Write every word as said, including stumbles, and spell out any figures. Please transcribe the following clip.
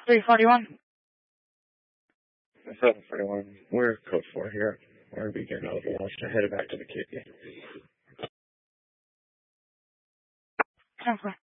three forty-one. seven forty-one. We're code four here. We're going to be getting out of the launch. I headed back to the K P. ten four.